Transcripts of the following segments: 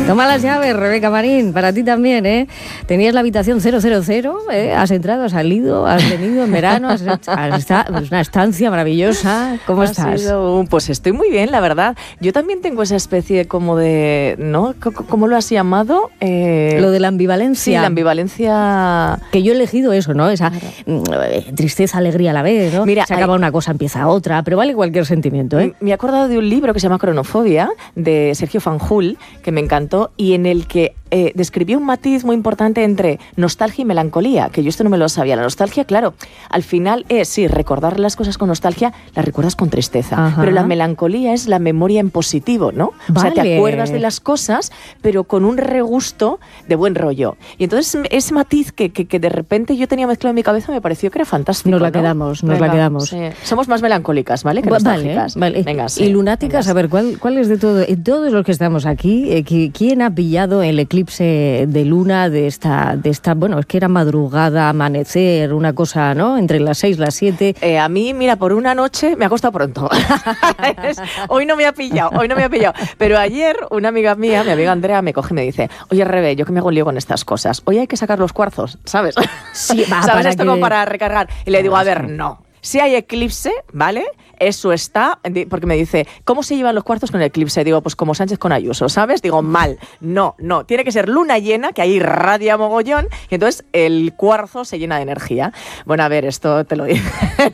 Toma las llaves, Rebeca Marín, para ti también, ¿eh? Tenías la habitación 000, has entrado, has salido, has venido en verano, es una estancia maravillosa. ¿Cómo estás? Pues estoy muy bien, la verdad. Yo también tengo esa especie como de, ¿no? ¿Cómo lo has llamado? Lo de la ambivalencia. Sí, la ambivalencia. Que yo he elegido eso, ¿no? Esa tristeza, alegría a la vez, ¿no? Mira, se acaba una cosa, empieza otra, pero vale cualquier sentimiento, ¿eh? Me he acordado de un libro que se llama Cronofobia, de Sergio Fanjul, que me encantó, y en el que describió un matiz muy importante entre nostalgia y melancolía, que yo esto no me lo sabía. La nostalgia, claro, al final es, sí, recordar las cosas con nostalgia, las recuerdas con tristeza. Ajá. Pero la melancolía es la memoria en positivo, ¿no? Vale. O sea, te acuerdas de las cosas, pero con un regusto de buen rollo. Y entonces ese matiz que de repente yo tenía mezclado en mi cabeza me pareció que era fantástico. Nos la quedamos. Sí. Somos más melancólicas, ¿vale? Que nostálgicas. Vale. Venga, sí. Y lunáticas, venga. A ver, ¿cuál es de todo? Todos los que estamos aquí, ¿quién ha pillado el eclipse de luna de esta, bueno, es que era madrugada, amanecer, una cosa, ¿no? Entre las 6 y las 7. A mí, mira, por una noche me ha costado pronto. Hoy no me ha pillado. Pero ayer una amiga mía, mi amiga Andrea, me coge y me dice, oye, Rebe, yo que me hago un lío con estas cosas. Hoy hay que sacar los cuarzos, ¿sabes? Sí, va, ¿sabes esto como para recargar? Y le digo, a ver, no. Si hay eclipse, ¿vale? Eso está, porque me dice, ¿cómo se llevan los cuarzos con el eclipse? Digo, pues como Sánchez con Ayuso, ¿sabes? Digo, mal. No. Tiene que ser luna llena, que ahí irradia mogollón, y entonces el cuarzo se llena de energía. Bueno, a ver, esto te lo dice,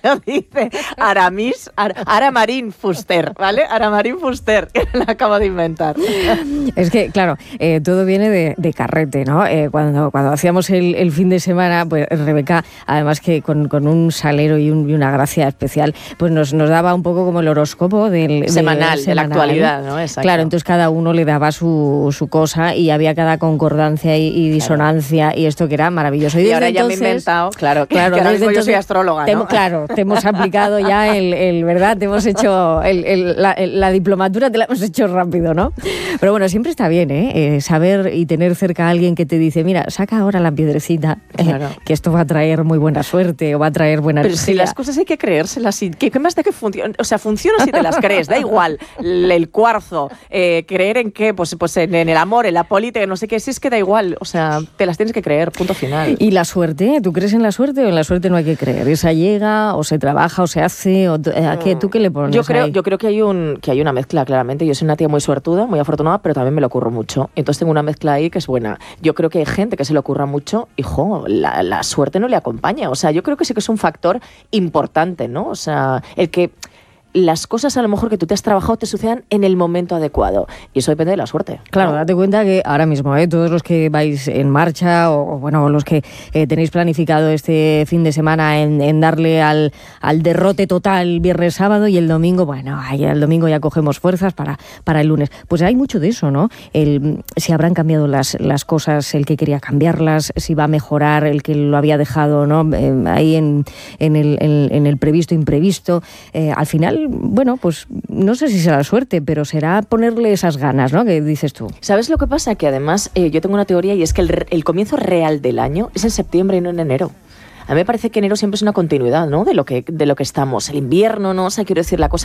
Aramarín Fuster, ¿vale? Aramarín Fuster, que lo acabo de inventar. Es que, claro, todo viene de carrete, ¿no? Cuando hacíamos el fin de semana, pues Rebeca, además que con un salero y una gracia especial, pues nos daba un poco como el horóscopo semanal, de la actualidad, ¿no? Exacto. Claro, entonces cada uno le daba su cosa y había cada concordancia y disonancia, claro. Y esto que era maravilloso. Y ahora ya me he inventado, claro, que ahora mismo yo soy astróloga, ¿no? Claro, te hemos aplicado ya ¿verdad? Te hemos hecho la diplomatura, te la hemos hecho rápido, ¿no? Pero bueno, siempre está bien, saber y tener cerca a alguien que te dice, mira, saca ahora la piedrecita, claro. Que esto va a traer muy buena suerte o va a traer buena energía. Pero si las cosas hay que creérselas, ¿qué más da que funciona? O sea, funciona si te las crees, da igual. El cuarzo, creer en qué, pues en el amor, en la política, no sé qué, si es que da igual, o sea, te las tienes que creer, punto final. ¿Y la suerte? ¿Tú crees en la suerte o en la suerte no hay que creer? ¿Esa llega o se trabaja o se hace? O ¿tú qué le pones? Yo creo que hay una mezcla, claramente. Yo soy una tía muy suertuda, muy afortunada, pero también me lo ocurro mucho. Entonces tengo una mezcla ahí que es buena. Yo creo que hay gente que se le ocurra mucho, hijo, la suerte no le acompaña. O sea, yo creo que sí que es un factor importante, ¿no? O sea, el que las cosas a lo mejor que tú te has trabajado te sucedan en el momento adecuado. Y eso depende de la suerte. Claro, ¿no? Date cuenta que ahora mismo, todos los que vais en marcha o los que tenéis planificado este fin de semana en darle al derrote total viernes, sábado y el domingo, bueno, el domingo ya cogemos fuerzas para el lunes. Pues hay mucho de eso, ¿no? Si habrán cambiado las cosas, el que quería cambiarlas, si va a mejorar el que lo había dejado, ¿no? Ahí en el previsto, imprevisto. Al final, bueno, pues no sé si será suerte, pero será ponerle esas ganas, ¿no? Que dices tú. ¿Sabes lo que pasa? Que además yo tengo una teoría y es que el comienzo real del año es en septiembre y no en enero. A mí me parece que enero siempre es una continuidad, ¿no? De lo que estamos. El invierno, ¿no? O sea, quiero decir, la cosa